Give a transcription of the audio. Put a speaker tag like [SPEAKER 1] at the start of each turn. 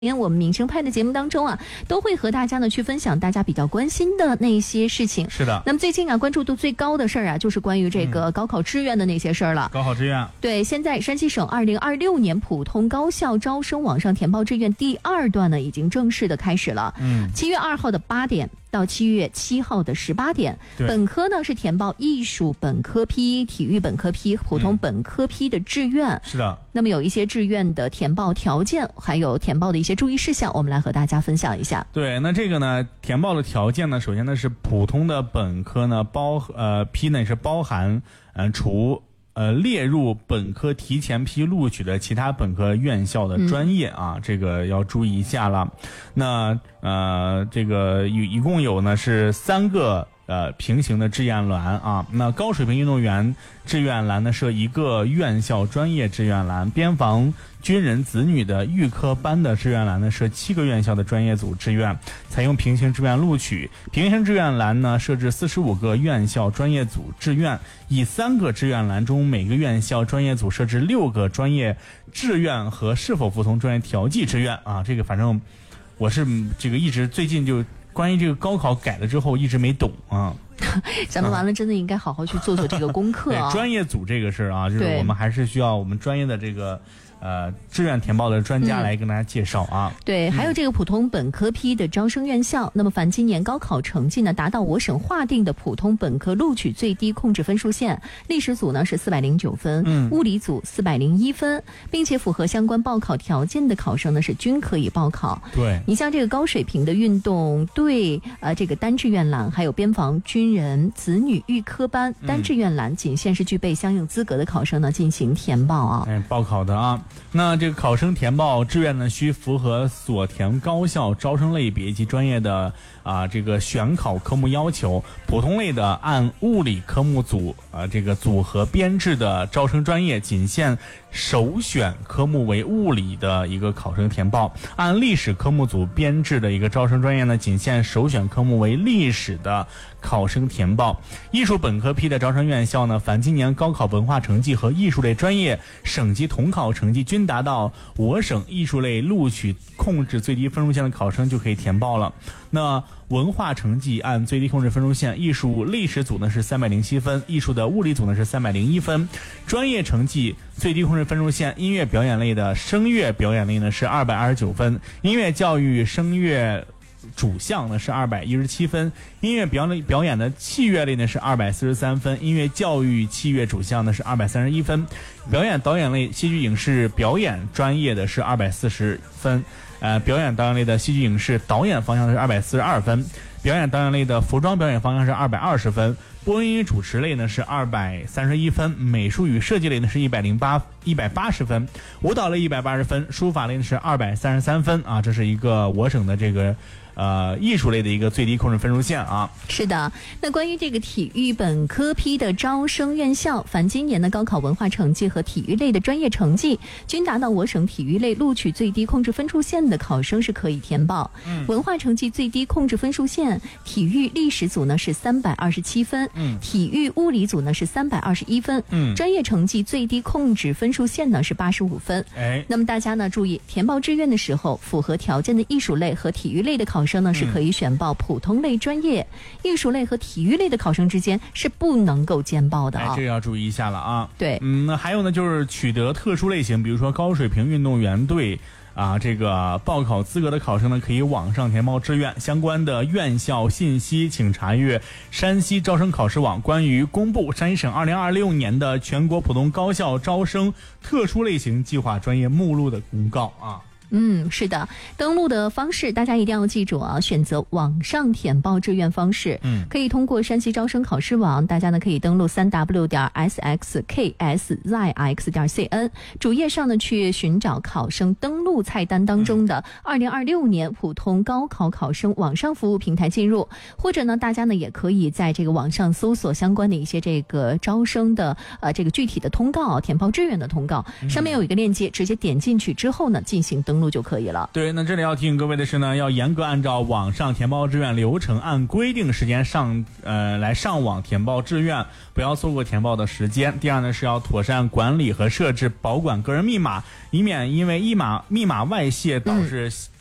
[SPEAKER 1] 我们民生派的节目当中啊，都会和大家呢去分享大家比较关心的那些事情。
[SPEAKER 2] 是的。
[SPEAKER 1] 那么最近啊，关注度最高的事儿啊，就是关于这个高考志愿的那些事儿了。
[SPEAKER 2] 高考志愿。
[SPEAKER 1] 对，现在山西省2026年普通高校招生网上填报志愿第2段呢，已经正式的开始了。7月2号的8点。到7月7号的18点，本科呢是填报艺术本科批、体育本科批、普通本科批的志愿。
[SPEAKER 2] 是的。
[SPEAKER 1] 那么有一些志愿的填报条件，还有填报的一些注意事项，我们来和大家分享一下。
[SPEAKER 2] 对，那这个呢，填报的条件呢，首先呢是普通的本科呢批呢是包含除列入本科提前批录取的其他本科院校的专业啊，这个要注意一下了。那这个一共有呢是3个平行的志愿栏啊。那高水平运动员志愿栏呢设1个院校专业志愿栏，边防军人子女的预科班的志愿栏呢设7个院校的专业组志愿，采用平行志愿录取。平行志愿栏呢设置45个院校专业组志愿，以3个志愿栏中每个院校专业组设置6个专业志愿和是否服从专业调剂志愿啊。这个反正我是这个一直最近就关于这个高考改了之后一直没懂啊。
[SPEAKER 1] 咱们完了真的应该好好去做这个功课啊。
[SPEAKER 2] 对，专业组这个事儿啊，就是我们还是需要我们专业的这个志愿填报的专家来跟大家介绍啊。
[SPEAKER 1] 对，还有这个普通本科批的招生院校，那么凡今年高考成绩呢达到我省划定的普通本科录取最低控制分数线，历史组呢是409分，物理组401分，并且符合相关报考条件的考生呢是均可以报考。
[SPEAKER 2] 对，
[SPEAKER 1] 你像这个高水平的运动队这个单志愿栏，还有边防军人子女预科班单志愿栏，仅限是具备相应资格的考生呢进行填报啊。
[SPEAKER 2] 报考的啊。那这个考生填报志愿呢，需符合所填高校招生类别及专业的这个选考科目要求。普通类的按物理科目组这个组合编制的招生专业，仅限首选科目为物理的一个考生填报；按历史科目组编制的一个招生专业呢，仅限首选科目为历史的考生填报。艺术本科批的招生院校呢，凡今年高考文化成绩和艺术类专业省级统考成绩均达到我省艺术类录取控制最低分数线的考生就可以填报了。那文化成绩按最低控制分数线，艺术历史组呢是307分，艺术的物理组呢是301分。专业成绩最低控制分数线，音乐表演类的声乐表演类呢是229分，音乐教育声乐主项呢是217分，音乐表演的器乐类呢是243分，音乐教育器乐主项呢是231分，表演导演类戏剧影视表演专业的是240分，表演导演类的戏剧影视导演方向是242分，表演导演类的服装表演方向是220分，播音主持类呢是231分，美术与设计类呢是180分，舞蹈类180分，书法类呢是233分啊。这是一个我省的这个艺术类的一个最低控制分数线啊。
[SPEAKER 1] 是的。那关于这个体育本科批的招生院校，凡今年的高考文化成绩和体育类的专业成绩均达到我省体育类录取最低控制分数线的考生是可以填报。文化成绩最低控制分数线，体育历史组呢是327分，体育物理组呢是321分，专业成绩最低控制分数线呢是85分。那么大家呢注意，填报志愿的时候，符合条件的艺术类和体育类的考生呢是可以选报普通类专业，艺术类和体育类的考生之间是不能够兼报的啊。
[SPEAKER 2] 这个要注意一下了啊。
[SPEAKER 1] 对，
[SPEAKER 2] 那还有呢，就是取得特殊类型，比如说高水平运动员队这个报考资格的考生呢，可以网上填报志愿。相关的院校信息，请查阅山西招生考试网关于公布山西省2026年的全国普通高校招生特殊类型计划专业目录的公告啊。
[SPEAKER 1] 是的，登录的方式大家一定要记住啊，选择网上填报志愿方式。可以通过山西招生考试网，大家呢可以登录3w.sxksz.x.cn， 主页上呢去寻找考生登录菜单当中的2026年普通高考考生网上服务平台进入，或者呢大家呢也可以在这个网上搜索相关的一些这个招生的这个具体的通告，填报志愿的通告，上面有一个链接，直接点进去之后呢进行登录就可以了。
[SPEAKER 2] 对，那这里要提醒各位的是呢，要严格按照网上填报志愿流程，按规定时间来上网填报志愿，不要错过填报的时间。第二呢，是要妥善管理和设置保管个人密码，以免因为密码外泄导致